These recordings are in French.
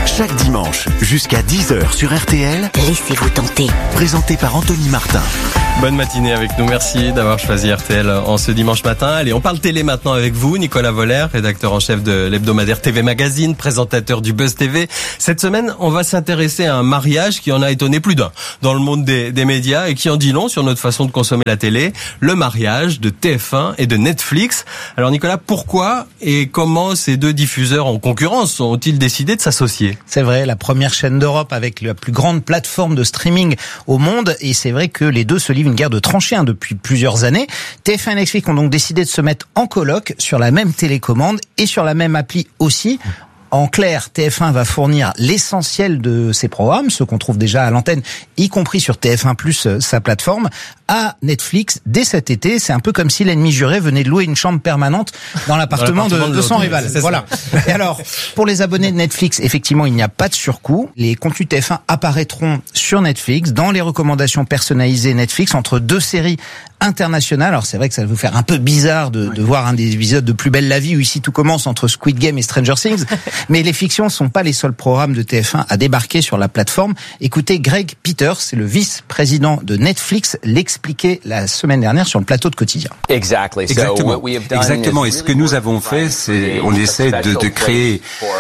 Chaque dimanche, jusqu'à 10h sur RTL, Laissez-vous tenter. présenté par Anthony Martin. Bonne matinée avec nous, merci d'avoir choisi RTL en ce dimanche matin. Allez, on parle télé maintenant avec vous, Nicolas Voller, rédacteur en chef de l'hebdomadaire TV Magazine, présentateur du Buzz TV. Cette semaine, on va s'intéresser à un mariage qui en a étonné plus d'un dans le monde des médias et qui en dit long sur notre façon de consommer la télé, le mariage de TF1 et de Netflix. Alors Nicolas, pourquoi et comment ces deux diffuseurs en concurrence ont-ils décidé de s'associer ? C'est vrai, la première chaîne d'Europe avec la plus grande plateforme de streaming au monde, et c'est vrai que les deux se livrent une guerre de tranchées depuis plusieurs années. TF1 et Netflix ont donc décidé de se mettre en coloc sur la même télécommande et sur la même appli aussi. En clair, TF1 va fournir l'essentiel de ses programmes, ceux qu'on trouve déjà à l'antenne, y compris sur TF1+, sa plateforme, à Netflix dès cet été. C'est un peu comme si l'ennemi juré venait de louer une chambre permanente dans l'appartement de son rival. Voilà. Et alors, pour les abonnés de Netflix, effectivement, il n'y a pas de surcoût. Les contenus TF1 apparaîtront sur Netflix dans les recommandations personnalisées Netflix entre deux séries internationales. Alors c'est vrai que ça va vous faire un peu bizarre de voir un des épisodes de Plus belle la vie où ici tout commence entre Squid Game et Stranger Things. Mais les fictions ne sont pas les seuls programmes de TF1 à débarquer sur la plateforme. Écoutez, Greg Peters, c'est le vice-président de Netflix, l'expliquait la semaine dernière sur le plateau de Quotidien. Exactement. Et ce que nous avons fait, c'est on essaie de créer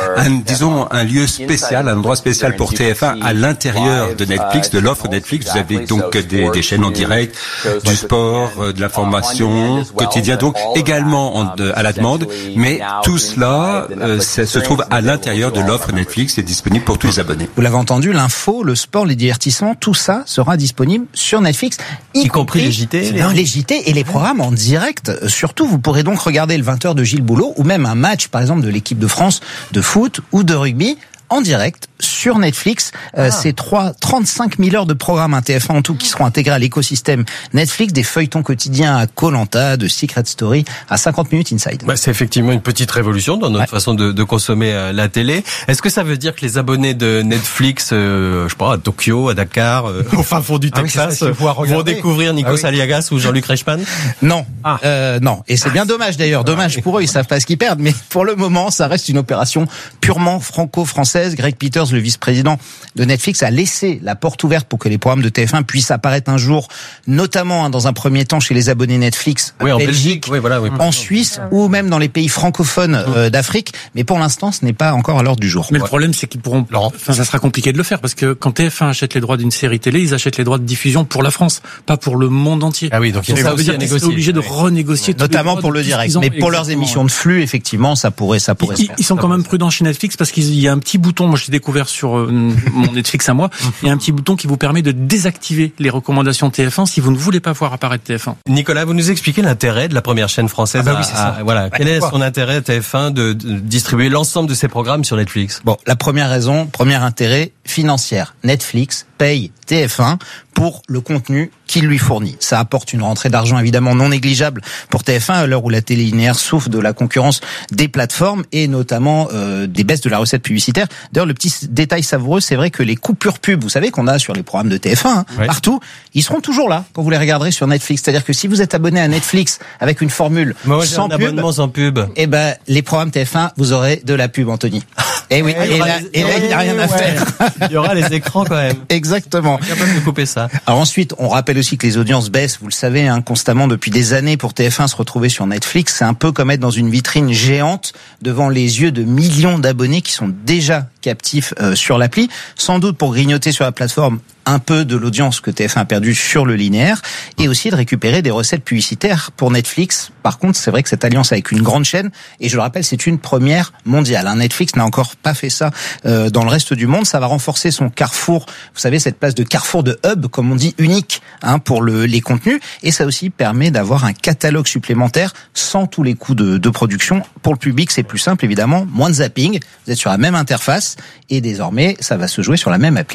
un lieu spécial, un endroit spécial pour TF1 à l'intérieur de Netflix, de l'offre Netflix. Vous avez donc des chaînes en direct, du sport, de l'information, quotidien, donc également à la demande. Mais tout cela se trouve à l'intérieur de l'offre Netflix et disponible pour tous les abonnés. Vous l'avez entendu, l'info, le sport, les divertissements, tout ça sera disponible sur Netflix, y compris les JT, les JT et les programmes en direct. Surtout, vous pourrez donc regarder le 20h de Gilles Boulot ou même un match, par exemple, de l'équipe de France de foot ou de rugby en direct sur Netflix. C'est 35 000 heures de programmes TF1 en tout qui seront intégrés à l'écosystème Netflix, des feuilletons quotidiens à Koh-Lanta, de Secret Story à 50 minutes inside. C'est effectivement une petite révolution dans notre façon de consommer la télé. Est-ce que ça veut dire que les abonnés de Netflix, je sais pas, à Tokyo, à Dakar, au fin fond du Texas, vont découvrir Nikos Aliagas ou Jean-Luc Reichmann ? Non, non. Et c'est bien dommage d'ailleurs. Dommage pour eux, ils savent pas ce qu'ils perdent. Mais pour le moment, ça reste une opération purement franco-française. Greg Peters, le vice-président de Netflix, a laissé la porte ouverte pour que les programmes de TF1 puissent apparaître un jour, notamment dans un premier temps chez les abonnés Netflix en Belgique, en Suisse ou même dans les pays francophones d'Afrique. Mais pour l'instant, ce n'est pas encore à l'ordre du jour. Mais le problème, c'est qu'ils pourront. Ça sera compliqué de le faire parce que quand TF1 achète les droits d'une série télé, ils achètent les droits de diffusion pour la France, pas pour le monde entier. Ah oui, donc ça veut dire qu'ils sont obligés de renégocier. Notamment pour le direct. Mais pour leurs émissions de flux, effectivement, ça pourrait se faire. Ils sont quand même prudents chez Netflix parce qu'il y a un petit bouton. Moi, j'ai découvert sur mon Netflix à moi, il y a un petit bouton qui vous permet de désactiver les recommandations TF1 si vous ne voulez pas voir apparaître TF1. Nicolas, vous nous expliquez l'intérêt de la première chaîne française. Quel est son intérêt TF1 de distribuer l'ensemble de ses programmes sur Netflix ? Bon, la première raison, premier intérêt, financière. Netflix paye TF1 pour le contenu qu'il lui fournit. Ça apporte une rentrée d'argent évidemment non négligeable pour TF1 à l'heure où la télé linéaire souffre de la concurrence des plateformes et notamment des baisses de la recette publicitaire. D'ailleurs, le petit détail savoureux, c'est vrai que les coupures pub, vous savez qu'on a sur les programmes de TF1 partout, ils seront toujours là quand vous les regarderez sur Netflix. C'est-à-dire que si vous êtes abonné à Netflix avec une formule sans pub, eh ben les programmes TF1, vous aurez de la pub, Anthony. Et oui, et là, il n'y a rien à faire. Il y aura les écrans quand même. Exactement. Capable de couper ça. Alors ensuite, on rappelle aussi que les audiences baissent, vous le savez, constamment depuis des années pour TF1 se retrouver sur Netflix. C'est un peu comme être dans une vitrine géante devant les yeux de millions d'abonnés qui sont déjà captifs sur l'appli, sans doute pour grignoter sur la plateforme un peu de l'audience que TF1 a perdu sur le linéaire et aussi de récupérer des recettes publicitaires pour Netflix. Par contre, c'est vrai que cette alliance avec une grande chaîne, et je le rappelle, c'est une première mondiale. Netflix n'a encore pas fait ça dans le reste du monde. Ça va renforcer son carrefour, vous savez, cette place de carrefour de hub, comme on dit, unique pour les contenus. Et ça aussi permet d'avoir un catalogue supplémentaire sans tous les coûts de production. Pour le public, c'est plus simple, évidemment, moins de zapping. Vous êtes sur la même interface et désormais, ça va se jouer sur la même appli.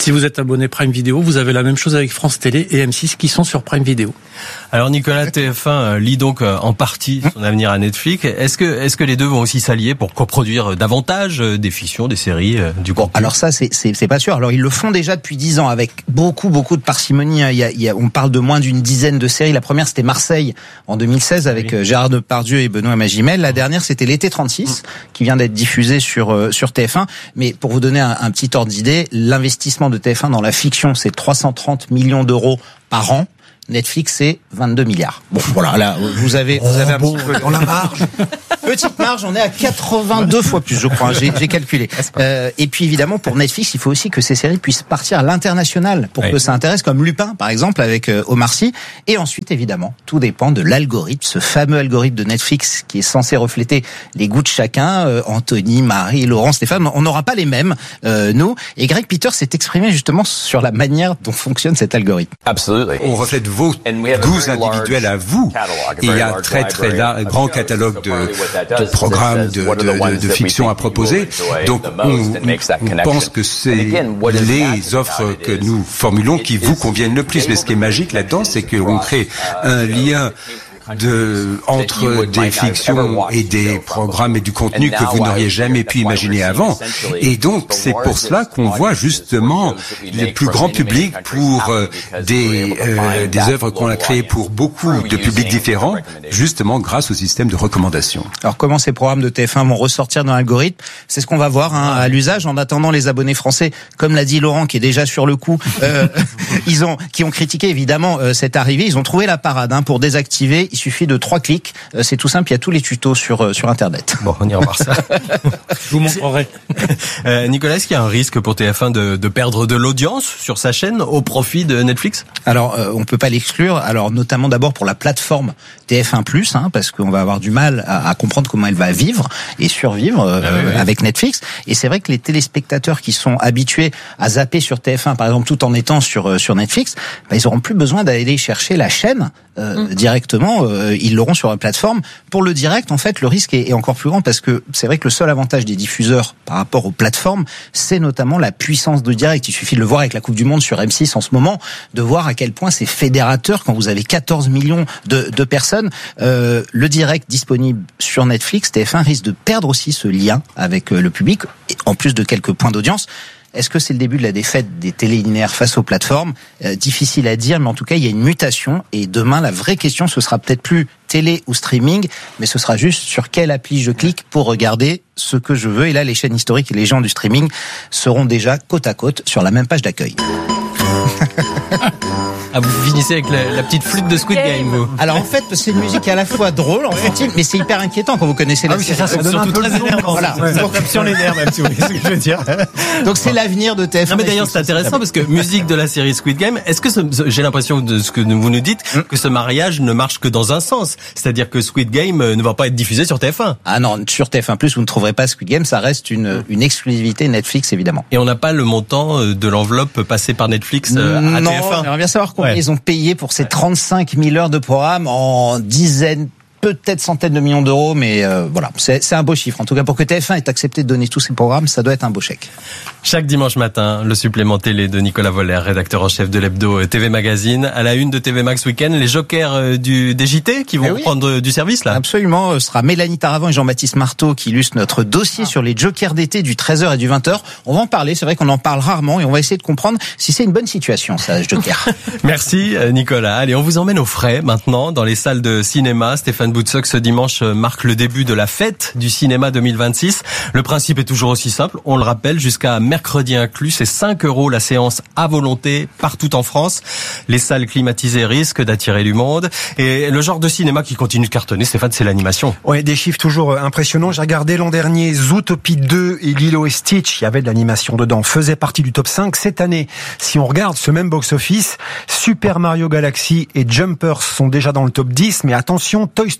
Si vous êtes abonné Prime Video, vous avez la même chose avec France Télé et M6 qui sont sur Prime Video. Alors Nicolas, TF1 lit donc en partie son avenir à Netflix. Est-ce que les deux vont aussi s'allier pour coproduire davantage des fictions, des séries, du contenu? Alors ça, c'est pas sûr. Alors ils le font déjà depuis 10 ans avec beaucoup de parcimonie. On parle de moins d'une dizaine de séries. La première, c'était Marseille en 2016 avec Gérard Depardieu et Benoît Magimel. La dernière, c'était L'été 36 qui vient d'être diffusée sur TF1. Mais pour vous donner un petit ordre d'idée, l'investissement de TF1 dans la fiction, c'est 330 millions d'euros par an. Netflix, c'est 22 milliards. Bon, voilà, là, vous avez un petit peu dans la marge. Petite marge, on est à 82 fois plus, je crois. J'ai calculé. Et puis évidemment, pour Netflix, il faut aussi que ces séries puissent partir à l'international pour que ça intéresse, comme Lupin, par exemple, avec Omar Sy. Et ensuite, évidemment, tout dépend de l'algorithme, ce fameux algorithme de Netflix qui est censé refléter les goûts de chacun. Anthony, Marie, Laurent, Stéphane, on n'aura pas les mêmes, nous. Et Greg Peters s'est exprimé justement sur la manière dont fonctionne cet algorithme. On reflète vos goûts individuels à vous. Et il y a un très grand catalogue de programmes de fiction à proposer. Donc on pense que c'est les offres que nous formulons qui vous conviennent le plus. Mais ce qui est magique là-dedans, c'est qu'on crée un lien entre des fictions et des programmes et du contenu que vous n'auriez jamais pu imaginer avant. Et donc, c'est pour cela qu'on voit justement le plus grand public pour des œuvres qu'on a créées pour beaucoup de publics différents, justement grâce au système de recommandation. Alors, comment ces programmes de TF1 vont ressortir dans l'algorithme? C'est ce qu'on va voir à l'usage. En attendant, les abonnés français, comme l'a dit Laurent, qui est déjà sur le coup, qui ont critiqué évidemment cette arrivée, ils ont trouvé la parade pour désactiver. Il suffit de 3 clics, c'est tout simple, il y a tous les tutos sur Internet. Bon, on ira voir ça. Je vous montrerai. Nicolas, est-ce qu'il y a un risque pour TF1 de perdre de l'audience sur sa chaîne au profit de Netflix? Alors, on peut pas l'exclure. Alors, notamment d'abord pour la plateforme TF1+, parce qu'on va avoir du mal à comprendre comment elle va vivre et survivre avec Netflix. Et c'est vrai que les téléspectateurs qui sont habitués à zapper sur TF1, par exemple, tout en étant sur Netflix, ils auront plus besoin d'aller chercher la chaîne directement. Ils l'auront sur la plateforme. Pour le direct, en fait, le risque est encore plus grand parce que c'est vrai que le seul avantage des diffuseurs par rapport aux plateformes, c'est notamment la puissance de direct. Il suffit de le voir avec la Coupe du Monde sur M6 en ce moment, de voir à quel point c'est fédérateur quand vous avez 14 millions de personnes. Le direct disponible sur Netflix, TF1 risque de perdre aussi ce lien avec le public, en plus de quelques points d'audience. Est-ce que c'est le début de la défaite des télélinéaires face aux plateformes? Difficile à dire, mais en tout cas, il y a une mutation. Et demain, la vraie question, ce sera peut-être plus télé ou streaming, mais ce sera juste sur quelle appli je clique pour regarder ce que je veux. Et là, les chaînes historiques et les gens du streaming seront déjà côte à côte sur la même page d'accueil. Ah, vous finissez avec la petite flûte de Squid Game, vous. Alors en fait, c'est une musique à la fois drôle, enfantine, mais c'est hyper inquiétant quand vous connaissez la série. Ça donne un peu le son. Voilà. Ça tape sur les nerfs, même, si vous voyez ce que je veux dire. Donc c'est l'avenir de TF1. Non, mais d'ailleurs, c'est intéressant parce que musique de la série Squid Game, est-ce que j'ai l'impression de ce que vous nous dites, que ce mariage ne marche que dans un sens? C'est-à-dire que Squid Game ne va pas être diffusé sur TF1. Ah non, sur TF1+, vous ne trouverez pas Squid Game, ça reste une exclusivité Netflix, évidemment. Et on n'a pas le montant de l'enveloppe passée par Netflix à TF1. Non, j'aimerais bien savoir combien ils ont payé pour ces 35 000 heures de programme en dizaines, peut-être centaines de millions d'euros, mais voilà, c'est un beau chiffre. En tout cas, pour que TF1 ait accepté de donner tous ces programmes, ça doit être un beau chèque. Chaque dimanche matin, le supplément télé de Nicolas Voller, rédacteur en chef de l'hebdo TV Magazine. À la une de TV Max Week-end, les jokers des JT qui vont prendre du service, là. Absolument. Ce sera Mélanie Taravant et Jean-Baptiste Marteau qui illustrent notre dossier sur les jokers d'été du 13h et du 20h. On va en parler. C'est vrai qu'on en parle rarement et on va essayer de comprendre si c'est une bonne situation, ça, ce joker. Merci, Nicolas. Allez, on vous emmène au frais maintenant dans les salles de cinéma. Stéphane Boutsock, ce dimanche marque le début de la fête du cinéma 2026. Le principe est toujours aussi simple. On le rappelle, jusqu'à mercredi inclus, c'est 5 € la séance à volonté partout en France. Les salles climatisées risquent d'attirer du monde. Et le genre de cinéma qui continue de cartonner, Stéphane, c'est l'animation. Ouais, des chiffres toujours impressionnants. J'ai regardé l'an dernier Zootopie 2 et Lilo et Stitch. Il y avait de l'animation dedans. Faisait partie du top 5. Cette année, si on regarde ce même box-office, Super Mario Galaxy et Jumpers sont déjà dans le top 10. Mais attention, Toy Story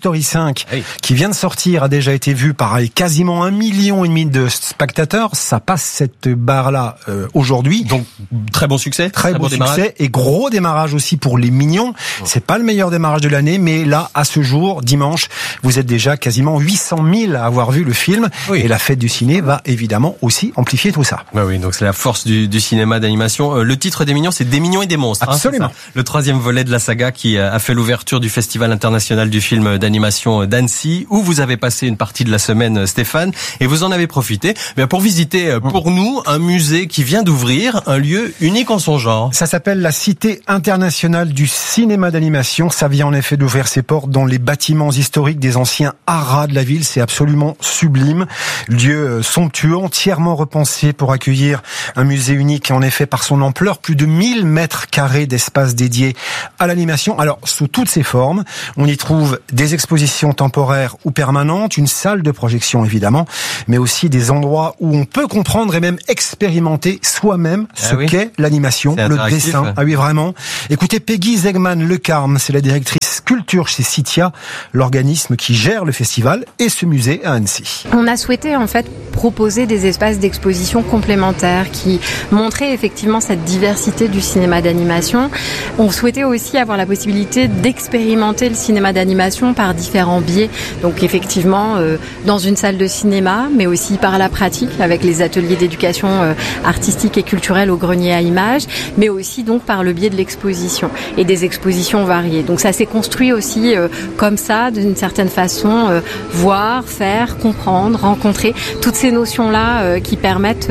Story 5, qui vient de sortir, a déjà été vu par quasiment 1,5 million de spectateurs. Ça passe cette barre-là aujourd'hui. Donc très bon succès. Très bon succès et gros démarrage aussi pour Les Mignons. C'est pas le meilleur démarrage de l'année, mais là, à ce jour, dimanche, vous êtes déjà quasiment 800 000 à avoir vu le film. Oui. Et la fête du ciné va évidemment aussi amplifier tout ça. Bah oui, donc c'est la force du cinéma d'animation. Le titre des Mignons, c'est Des Mignons et des Monstres. Absolument. Le 3e volet de la saga qui a fait l'ouverture du Festival international du film d'animation d'Annecy, où vous avez passé une partie de la semaine, Stéphane, et vous en avez profité pour visiter pour nous un musée qui vient d'ouvrir, un lieu unique en son genre. Ça s'appelle la Cité internationale du cinéma d'animation. Ça vient en effet d'ouvrir ses portes dans les bâtiments historiques des anciens haras de la ville. C'est absolument sublime. Lieu somptueux, entièrement repensé pour accueillir un musée unique, en effet, par son ampleur, plus de 1000 mètres carrés d'espace dédié à l'animation. Alors, sous toutes ses formes, on y trouve des expositions temporaires ou permanentes, une salle de projection évidemment, mais aussi des endroits où on peut comprendre et même expérimenter soi-même ce qu'est l'animation, le dessin. Ah oui, vraiment. Écoutez, Peggy Zegman-Le Carme, c'est la directrice culture chez Citia, l'organisme qui gère le festival et ce musée à Annecy. On a souhaité en fait proposer des espaces d'exposition complémentaires qui montraient effectivement cette diversité du cinéma d'animation. On souhaitait aussi avoir la possibilité d'expérimenter le cinéma d'animation par différents biais. Donc effectivement dans une salle de cinéma, mais aussi par la pratique avec les ateliers d'éducation artistique et culturelle au grenier à images, mais aussi donc par le biais de l'exposition et des expositions variées. Donc ça s'est construit aussi comme ça, d'une certaine façon, voir, faire, comprendre, rencontrer, toutes ces notions-là qui permettent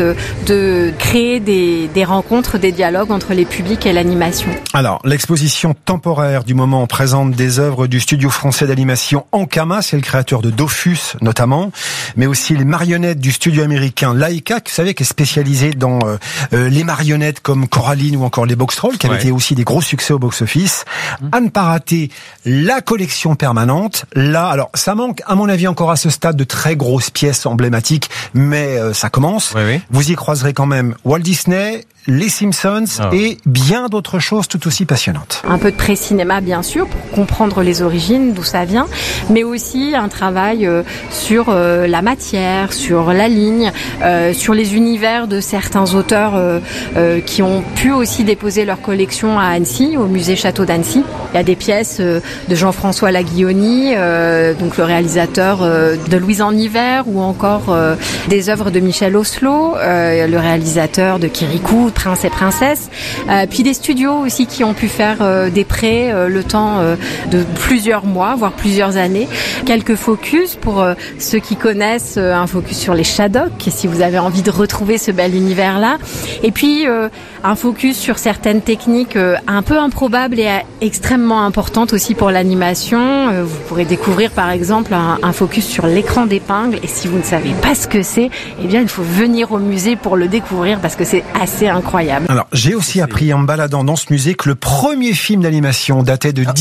de créer des rencontres, des dialogues entre les publics et l'animation. Alors, l'exposition temporaire du moment présente des œuvres du studio français d'animation Ankama, c'est le créateur de Dofus notamment, mais aussi les marionnettes du studio américain Laika, vous savez, qui est spécialisé dans les marionnettes comme Coraline ou encore les Box Trolls, qui avaient été aussi des gros succès au box-office. À ne pas rater la collection permanente. Là, alors, ça manque, à mon avis, encore à ce stade de très grosses pièces emblématiques, mais ça commence. Oui. Vous y croiserez quand même Walt Disney, les Simpsons et bien d'autres choses tout aussi passionnantes. Un peu de pré-cinéma bien sûr pour comprendre les origines, d'où ça vient, mais aussi un travail sur la matière, sur la ligne, sur les univers de certains auteurs qui ont pu aussi déposer leur collection à Annecy, au musée Château d'Annecy. Il y a des pièces de Jean-François Laguilloni, donc le réalisateur de Louise en hiver, ou encore des œuvres de Michel Oslo, le réalisateur de Kirikou, Prince et Princesse, puis des studios aussi qui ont pu faire des prêts le temps de plusieurs mois, voire plusieurs années. Quelques focus pour ceux qui connaissent, un focus sur les Shadocks, si vous avez envie de retrouver ce bel univers-là. Et puis un focus sur certaines techniques un peu improbables et extrêmement importantes aussi pour l'animation. Vous pourrez découvrir par exemple un focus sur l'écran d'épingle, et si vous ne savez pas ce que c'est, eh bien il faut venir au musée pour le découvrir parce que c'est assez incroyable. Alors, j'ai aussi appris en me baladant dans ce musée que le premier film d'animation datait de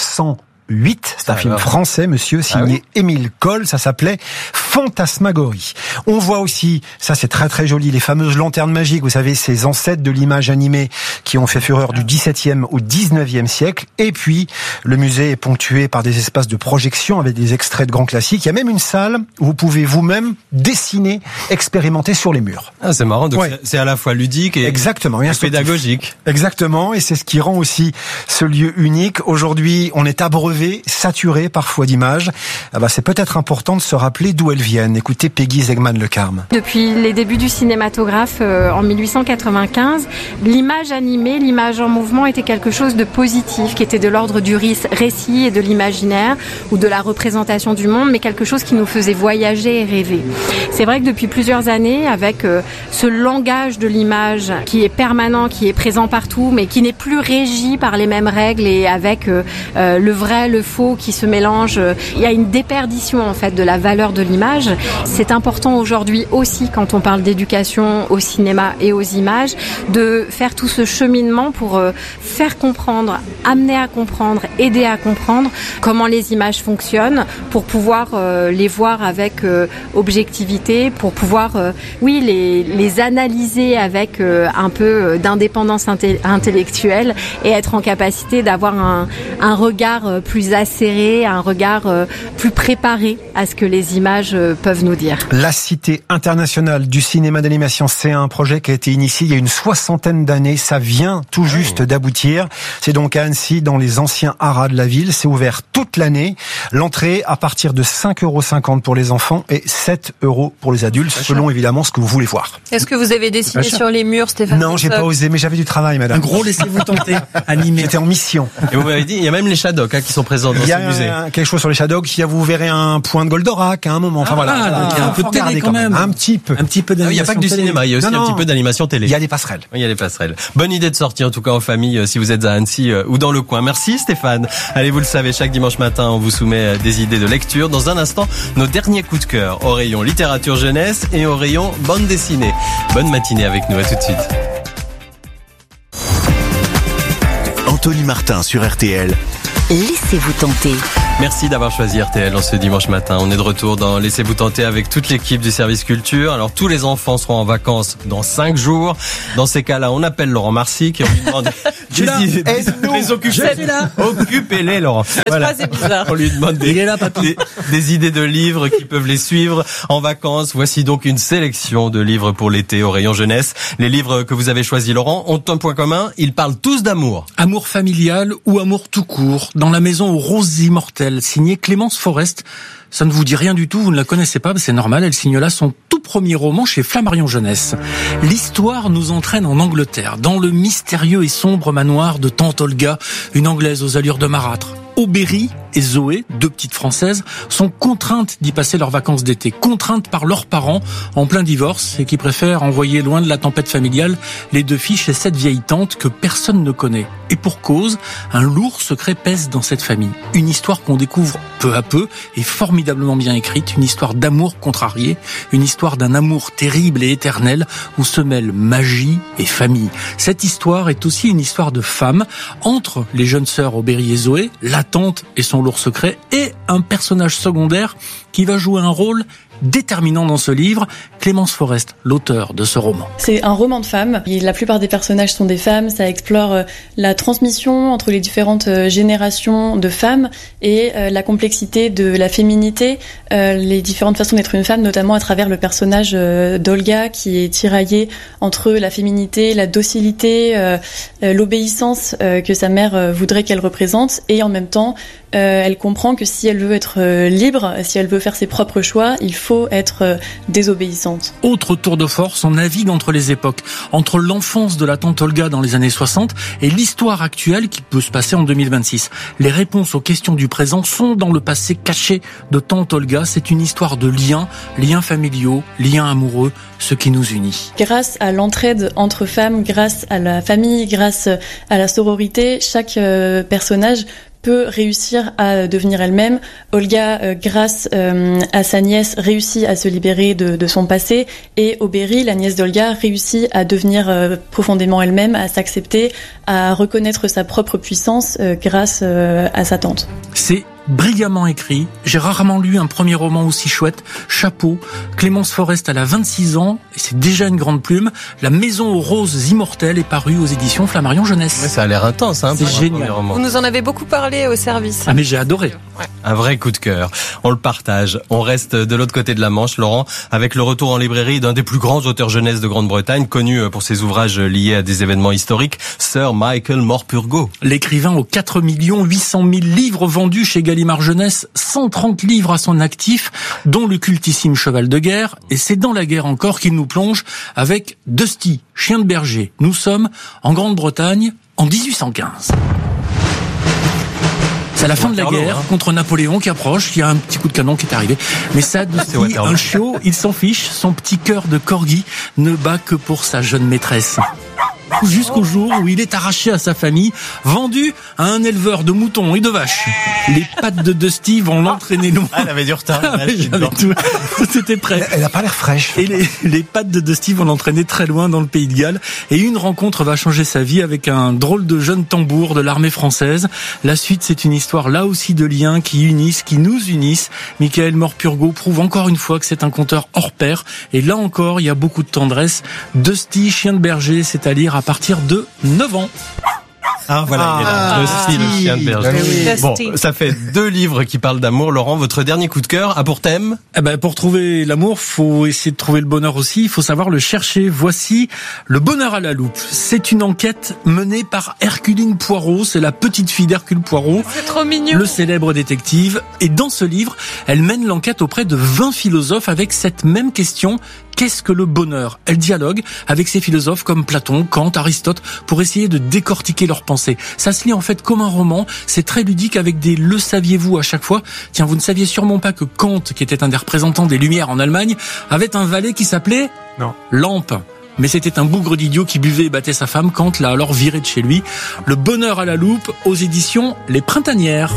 1908. C'est un film français, monsieur, signé Émile Coll. Ça s'appelait Fantasmagorie. On voit aussi, ça c'est très très joli, les fameuses lanternes magiques. Vous savez, ces ancêtres de l'image animée qui ont fait fureur du XVIIe au XIXe siècle. Et puis, le musée est ponctué par des espaces de projection avec des extraits de grands classiques. Il y a même une salle où vous pouvez vous-même dessiner, expérimenter sur les murs. Ah, c'est marrant. Donc c'est à la fois ludique et exactement, et pédagogique. Exactement. Et c'est ce qui rend aussi ce lieu unique. Aujourd'hui, on est abreuvé, saturé parfois d'images. C'est peut-être important de se rappeler d'où elles viennent. Écoutez Peggy Zegman-Le Carme. Depuis les débuts du cinématographe en 1895, l'image animée, l'image en mouvement était quelque chose de positif, qui était de l'ordre du récit et de l'imaginaire ou de la représentation du monde, mais quelque chose qui nous faisait voyager et rêver. C'est vrai que depuis plusieurs années, avec ce langage de l'image qui est permanent, qui est présent partout, mais qui n'est plus régi par les mêmes règles et avec le vrai, le faux qui se mélangent, il y a une déperdition en fait de la valeur de l'image. C'est important aujourd'hui aussi, quand on parle d'éducation au cinéma et aux images, de faire tout ce cheminement pour faire comprendre, amener à comprendre, aider à comprendre comment les images fonctionnent, pour pouvoir les voir avec objectivité, pour pouvoir les analyser avec un peu d'indépendance intellectuelle et être en capacité d'avoir un regard plus plus acéré, un regard plus préparé à ce que les images peuvent nous dire. La Cité internationale du cinéma d'animation, c'est un projet qui a été initié il y a une 60aine d'années. Ça vient tout juste d'aboutir. C'est donc à Annecy, dans les anciens haras de la ville. C'est ouvert toute l'année. L'entrée à partir de 5,50 € pour les enfants et 7 € pour les adultes, selon évidemment ce que vous voulez voir. Est-ce que vous avez dessiné sur les murs, Stéphane? Non, j'ai pas osé, mais j'avais du travail, madame. Un gros laissez-vous tenter, animé. J'étais en mission. Et vous m'avez dit, il y a même les Shadocks qui sont présents dans ce musée. Il y a quelque chose sur les Shadocks. Vous verrez un point de Goldorak à un moment. Enfin voilà. Donc il y a un peu de télé quand même. Un petit peu. Un petit peu d'animation. Il n'y a pas que du cinéma, il y a aussi un petit peu d'animation télé. Il y a des passerelles. Il y a des passerelles. Bonne idée de sortie en tout cas en famille si vous êtes à Annecy ou dans le coin. Merci Stéphane. Allez, vous le savez, chaque dimanche matin, on vous soumet des idées de lecture. Dans un instant, nos derniers coups de cœur au rayon littérature jeunesse et au rayon bande dessinée. Bonne matinée avec nous, à tout de suite. Anthony Martin sur RTL. Laissez-vous tenter. Merci d'avoir choisi RTL en ce dimanche matin. On est de retour dans Laissez-vous tenter avec toute l'équipe du service culture. Alors tous les enfants seront en vacances dans 5 jours. Dans ces cas-là, on appelle Laurent Marsic et on lui demande occupez-les Laurent. Voilà. C'est bizarre. On lui demande des idées de livres qui peuvent les suivre en vacances. Voici donc une sélection de livres pour l'été au rayon jeunesse. Les livres que vous avez choisis Laurent ont un point commun, ils parlent tous d'amour. Amour familial ou amour tout court. Dans la maison aux roses immortelles, signé Clémence Forest. Ça ne vous dit rien du tout, vous ne la connaissez pas, c'est normal, elle signe là son tout premier roman chez Flammarion Jeunesse. L'histoire nous entraîne en Angleterre, dans le mystérieux et sombre manoir de Tante Olga, une Anglaise aux allures de marâtre. Aubery et Zoé, 2 petites Françaises, sont contraintes d'y passer leurs vacances d'été, contraintes par leurs parents en plein divorce et qui préfèrent envoyer loin de la tempête familiale les 2 filles chez cette vieille tante que personne ne connaît. Et pour cause, un lourd secret pèse dans cette famille. Une histoire qu'on découvre peu à peu et formidablement bien écrite, une histoire d'amour contrarié, une histoire d'un amour terrible et éternel où se mêlent magie et famille. Cette histoire est aussi une histoire de femme entre les jeunes sœurs Aubery et Zoé, la tante et son lourd secret, et un personnage secondaire qui va jouer un rôle déterminant dans ce livre, Clémence Forest, l'auteur de ce roman. C'est un roman de femmes. La plupart des personnages sont des femmes. Ça explore la transmission entre les différentes générations de femmes et la complexité de la féminité, les différentes façons d'être une femme, notamment à travers le personnage d'Olga qui est tiraillée entre la féminité, la docilité, l'obéissance que sa mère voudrait qu'elle représente, et en même temps elle comprend que si elle veut être libre, si elle veut faire ses propres choix, il faut être désobéissante. Autre tour de force, on navigue entre les époques, entre l'enfance de la tante Olga dans les années 60 et l'histoire actuelle qui peut se passer en 2026. Les réponses aux questions du présent sont dans le passé caché de tante Olga. C'est une histoire de liens familiaux, liens amoureux, ce qui nous unit. Grâce à l'entraide entre femmes, grâce à la famille, grâce à la sororité, chaque personnage peut réussir à devenir elle-même. Olga, grâce à sa nièce, réussit à se libérer de son passé, et Aubery, la nièce d'Olga, réussit à devenir profondément elle-même, à s'accepter, à reconnaître sa propre puissance grâce à sa tante. C'est brillamment écrit. J'ai rarement lu un premier roman aussi chouette. Chapeau. Clémence Forest, elle a 26 ans et c'est déjà une grande plume. La Maison aux roses immortelles est parue aux éditions Flammarion Jeunesse. Ouais, ça a l'air intense, hein. C'est génial. Vous nous en avez beaucoup parlé au service. Ah mais j'ai adoré. Ouais. Un vrai coup de cœur. On le partage. On reste de l'autre côté de la Manche, Laurent, avec le retour en librairie d'un des plus grands auteurs jeunesse de Grande-Bretagne, connu pour ses ouvrages liés à des événements historiques, Sir Michael Morpurgo. L'écrivain aux 4 800 000 livres vendus chez Gallimard Jeunesse, 130 livres à son actif, dont le cultissime Cheval de guerre, et c'est dans la guerre encore qu'il nous plonge avec Dusty, chien de berger. Nous sommes en Grande-Bretagne en 1815. C'est la fin de la guerre contre Napoléon qui approche, il y a un petit coup de canon qui est arrivé. Mais ça, Dusty, un chiot, il s'en fiche, son petit cœur de corgi ne bat que pour sa jeune maîtresse. Jusqu'au jour où il est arraché à sa famille, vendu à un éleveur de moutons et de vaches. Les pattes de Dusty vont l'entraîner loin. Ah, elle avait du retard. C'était prêt. Elle a pas l'air fraîche. Et les pattes de Dusty vont l'entraîner très loin dans le Pays de Galles. Et une rencontre va changer sa vie avec un drôle de jeune tambour de l'armée française. La suite, c'est une histoire là aussi de liens qui unissent, qui nous unissent. Michael Morpurgo prouve encore une fois que c'est un conteur hors pair. Et là encore, il y a beaucoup de tendresse. Dusty, chien de berger, c'est à lire à partir de 9 ans. Ah voilà, il est là. Le style chien de berger. Bon, ça fait 2 livres qui parlent d'amour. Laurent, votre dernier coup de cœur a pour thème? Pour trouver l'amour, faut essayer de trouver le bonheur aussi. Il faut savoir le chercher. Voici Le bonheur à la loupe. C'est une enquête menée par Herculine Poirot. C'est la petite fille d'Hercule Poirot. C'est trop mignon. Le célèbre détective. Et dans ce livre, elle mène l'enquête auprès de 20 philosophes avec cette même question. Qu'est-ce que le bonheur? Elle dialogue avec ces philosophes comme Platon, Kant, Aristote pour essayer de décortiquer leurs pensées. Ça se lit en fait comme un roman. C'est très ludique avec des le saviez-vous à chaque fois. Tiens, vous ne saviez sûrement pas que Kant, qui était un des représentants des Lumières en Allemagne, avait un valet qui s'appelait Lampe. Mais c'était un bougre d'idiot qui buvait et battait sa femme. Kant l'a alors viré de chez lui. Le bonheur à la loupe aux éditions Les Printanières.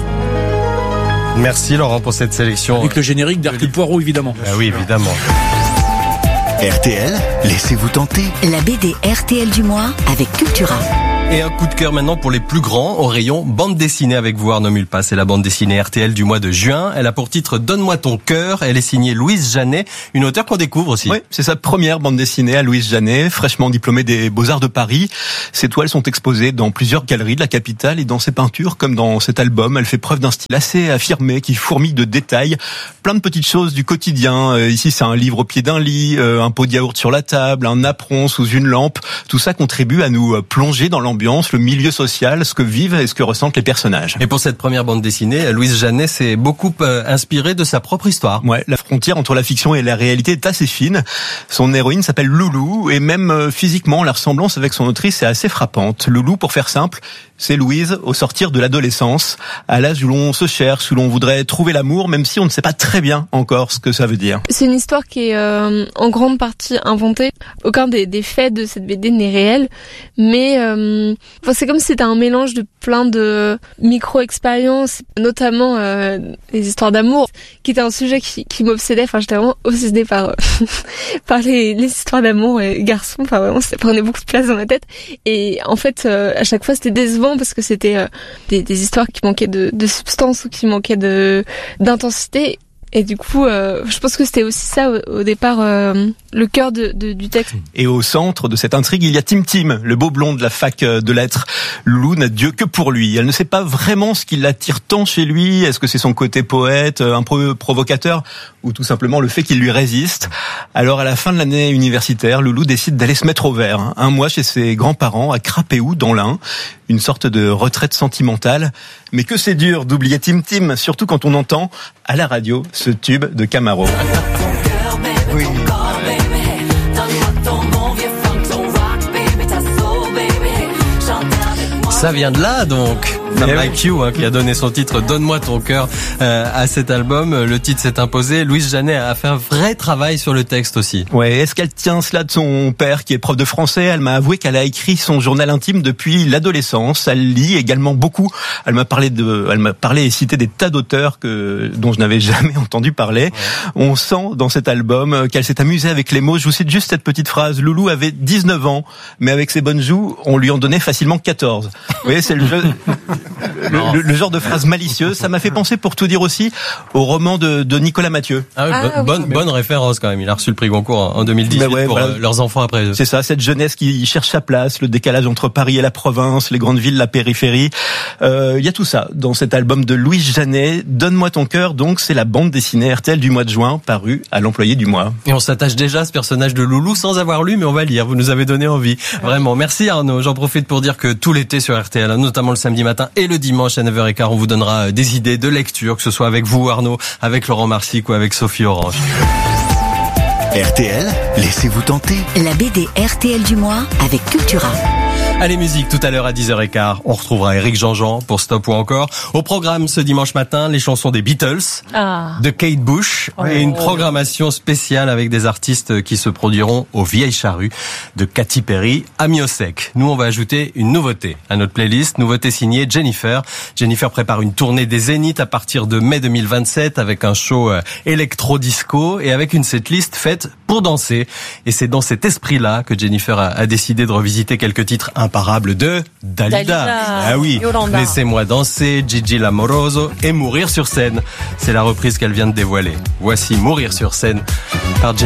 Merci Laurent pour cette sélection. Avec le générique d'Hercule Poirot évidemment. Ah oui, évidemment. RTL, laissez-vous tenter. La BD RTL du mois avec Cultura. Et un coup de cœur maintenant pour les plus grands au rayon bande dessinée avec vous Arnaud Mulpas. C'est la bande dessinée RTL du mois de juin. Elle a pour titre Donne-moi ton cœur. Elle est signée Louise Janet, une auteure qu'on découvre aussi. Oui, c'est sa première bande dessinée à Louise Janet, fraîchement diplômée des Beaux-Arts de Paris. Ses toiles sont exposées dans plusieurs galeries de la capitale et dans ses peintures, comme dans cet album, elle fait preuve d'un style assez affirmé qui fourmille de détails, plein de petites choses du quotidien. Ici, c'est un livre au pied d'un lit, un pot de yaourt sur la table, un apron sous une lampe. Tout ça contribue à nous plonger dans l'ambiance, le milieu social, ce que vivent et ce que ressentent les personnages. Et pour cette première bande dessinée, Louise Janet s'est beaucoup inspirée de sa propre histoire. Ouais, la frontière entre la fiction et la réalité est assez fine. Son héroïne s'appelle Loulou et même physiquement, la ressemblance avec son autrice est assez frappante. Loulou, pour faire simple, c'est Louise au sortir de l'adolescence, à l'âge où l'on se cherche, où l'on voudrait trouver l'amour, même si on ne sait pas très bien encore ce que ça veut dire. C'est une histoire qui est en grande partie inventée. Aucun des faits de cette BD n'est réel, mais c'est comme si c'était un mélange de plein de micro-expériences, notamment les histoires d'amour, qui était un sujet qui m'obsédait. Enfin, j'étais vraiment obsédée par par les histoires d'amour et garçons. Enfin, vraiment, ça prenait beaucoup de place dans ma tête. Et en fait, à chaque fois, c'était décevant parce que c'était des histoires qui manquaient de substance ou qui manquaient d'intensité. Et du coup, je pense que c'était aussi ça au départ, le cœur du texte. Et au centre de cette intrigue, il y a Tim Tim, le beau blond de la fac de lettres. Loulou n'a Dieu que pour lui. Elle ne sait pas vraiment ce qui l'attire tant chez lui. Est-ce que c'est son côté poète, un peu provocateur, ou tout simplement le fait qu'il lui résiste? Alors à la fin de l'année universitaire, Loulou décide d'aller se mettre au vert. Un mois chez ses grands-parents à Crapéou, dans l'Ain. Une sorte de retraite sentimentale. Mais que c'est dur d'oublier Tim Tim, surtout quand on entend à la radio ce tube de Camaro. Oui. Ça vient de là donc. Like You, qui a donné son titre Donne-moi ton cœur à cet album. Le titre s'est imposé. Louise Janet a fait un vrai travail sur le texte aussi. Ouais, est-ce qu'elle tient cela de son père qui est prof de français? Elle m'a avoué qu'elle a écrit son journal intime depuis l'adolescence. Elle lit également beaucoup. Elle m'a parlé et cité des tas d'auteurs dont je n'avais jamais entendu parler. Ouais. On sent dans cet album qu'elle s'est amusée avec les mots. Je vous cite juste cette petite phrase. Loulou avait 19 ans, mais avec ses bonnes joues, on lui en donnait facilement 14. Vous voyez, c'est le jeu. Le genre de phrase malicieuse, ça m'a fait penser, pour tout dire aussi, au roman de Nicolas Mathieu. Ah oui, bonne référence quand même. Il a reçu le prix Goncourt en 2018 pour leurs enfants après eux. C'est ça, cette jeunesse qui cherche sa place, le décalage entre Paris et la province, les grandes villes, la périphérie. Il y a tout ça dans cet album de Louise Janet. Donne-moi ton cœur, donc c'est la bande dessinée RTL du mois de juin, parue à l'employé du mois. Et on s'attache déjà à ce personnage de Loulou sans avoir lu, mais on va lire. Vous nous avez donné envie. Vraiment, merci Arnaud. J'en profite pour dire que tout l'été sur RTL, notamment le samedi matin et le dimanche à 9h15, on vous donnera des idées de lecture, que ce soit avec vous Arnaud, avec Laurent Marsic ou avec Sophie Orange. RTL, laissez-vous tenter. La BD RTL du mois avec Cultura. Allez, musique, tout à l'heure à 10h15, on retrouvera Éric Jean-Jean pour Stop ou encore. Au programme ce dimanche matin, les chansons des Beatles, de Kate Bush, et une programmation spéciale avec des artistes qui se produiront aux Vieilles Charrues, de Katy Perry à Miossec. Nous, on va ajouter une nouveauté à notre playlist, nouveauté signée Jennifer. Jennifer prépare une tournée des Zéniths à partir de mai 2027 avec un show électro-disco et avec une setlist faite pour danser. Et c'est dans cet esprit-là que Jennifer a décidé de revisiter quelques titres imparables de Dalida. Ah oui, Laissez-moi danser, Gigi Lamoroso et Mourir sur scène. C'est la reprise qu'elle vient de dévoiler. Voici Mourir sur scène par Jennifer.